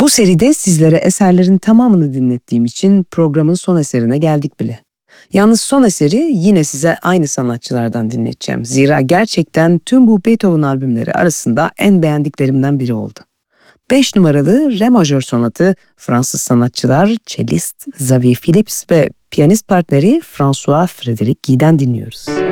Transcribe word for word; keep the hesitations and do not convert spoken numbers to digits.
Bu seride sizlere eserlerin tamamını dinlettiğim için programın son eserine geldik bile. Yalnız son eseri yine size aynı sanatçılardan dinleteceğim. Zira gerçekten tüm bu Beethoven albümleri arasında en beğendiklerimden biri oldu. beş numaralı Re majör sonatı Fransız sanatçılar cellist Xavier Philips ve piyanist partneri François Frédéric Guy'den dinliyoruz.